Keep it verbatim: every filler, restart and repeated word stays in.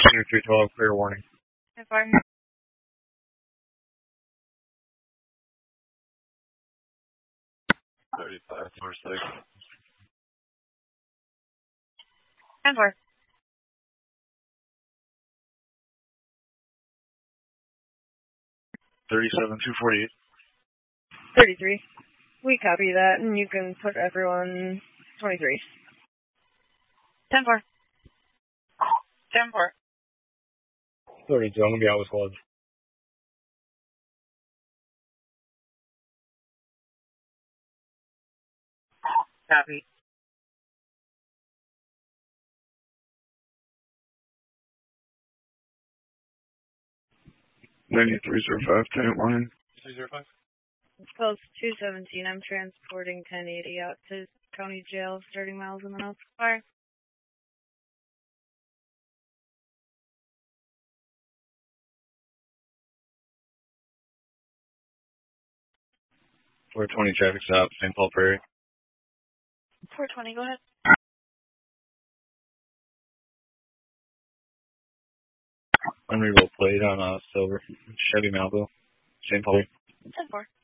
Center three twelve, clear warning. ten four. thirty-five, four six. ten four. thirty-seven, two forty-eight. thirty-three. We copy that, and you can put everyone twenty-three. ten four. ten four. thirty-two, I'm going to be out with squads. Copy. ninety-three zero five, tenant line. three zero five. It's close two seventeen. I'm transporting ten eighty out to county jail, starting miles in the notes. Fire. four twenty traffic stop, Saint Paul Prairie. four twenty, go ahead. Unreadable plate on a silver Chevy Malibu, Saint Paul. ten four.